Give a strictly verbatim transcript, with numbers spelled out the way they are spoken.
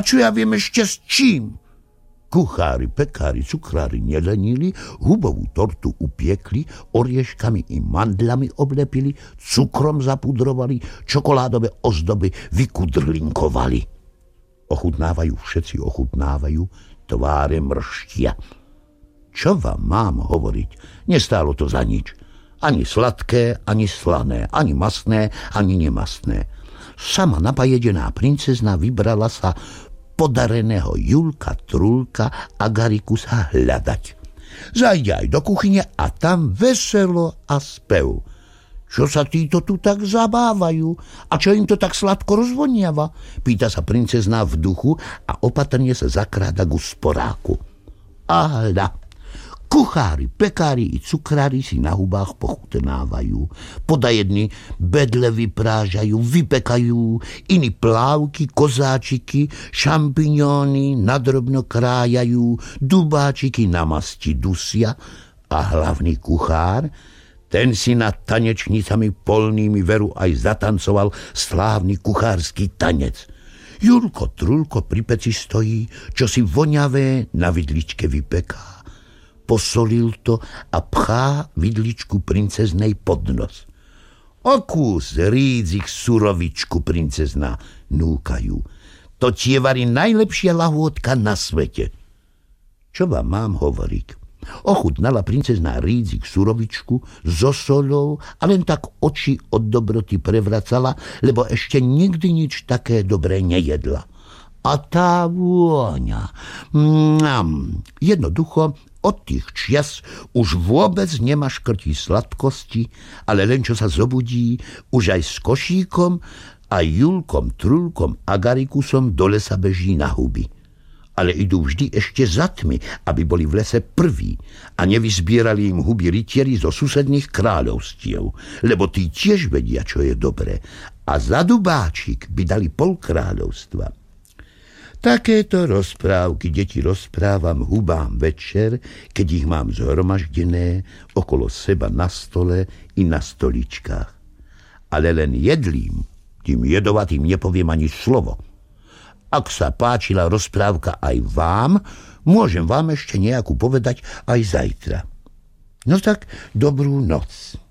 čo ja viem ešte s čím? Kuchári, pekári, cukrári nelenili, hubovú tortu upiekli, orieškami i mandlami oblepili, cukrom zapudrovali, čokoládové ozdoby vykudrlinkovali. Ochutnávajú, všetci ochutnávajú, tváre mrštia. Čo vám mám hovoriť? Nestálo to za nič. Ani sladké, ani slané, ani masné, ani nemastné. Sama napajedená princezna vybrala sa podareného Julka Trulka Agarikusa hľadať. Zajde aj do kuchyne a tam veselo a spev. Čo sa títo tu tak zabávajú? A čo im to tak sladko rozvoniava? Pýta sa princezna v duchu a opatrne sa zakráda ku sporáku. A hľa, kuchári, pekári i cukrári si na hubách pochutnávajú. Podajedni bedle vyprážajú, vypekajú, iní plávky, kozáčiky, šampiňóny nadrobno krájajú, dubáčiky na masti dusia a hlavný kuchár, ten si nad tanečnicami polnými veru aj zatancoval slávny kuchársky tanec. Julko Trulko pri peci stojí, čo si voňavé na vidličke vypeká. Posolil to a pchá vidličku princeznej pod nos. Okús, rídzik, surovičku, princezna, núkajú. To ti je vari najlepšia lahôdka na svete. Čo vám mám hovoriť? Ochutnala princezná rídzik, surovičku so solou a len tak oči od dobroty prevracala, lebo ešte nikdy nič také dobré nejedla. A tá vôňa, mňam, jednoducho, od tých čias už vôbec nemá škrtí sladkosti, ale len čo sa zobudí, už aj s košíkom a Julkom Trulkom Agarikusom do lesa beží na huby. Ale idú vždy ešte za tmy, aby boli v lese prví a nevyzbierali im huby rytieri zo susedných kráľovstiev, lebo tí tiež vedia, čo je dobré. A za dubáčik by dali pol kráľovstva. Takéto rozprávky deti rozprávam hubám večer, keď ich mám zhromaždené okolo seba na stole i na stoličkách. Ale len jedlým, tým jedovatým nepoviem ani slovo. Ak sa páčila rozprávka aj vám, môžem vám ešte nejakú povedať aj zajtra. No tak dobrú noc.